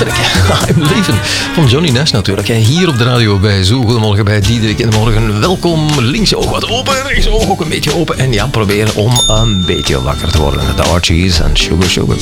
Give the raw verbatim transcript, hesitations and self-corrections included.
Sterk, I'm Leaving van Johnny Nash natuurlijk. Hier op de radio bij Zo. Goedemorgen bij Diederik in de morgen. Welkom. Links oog wat open, rechts oog ook een beetje open. En ja, proberen om een beetje wakker te worden. De Archies en Sugar Sugar.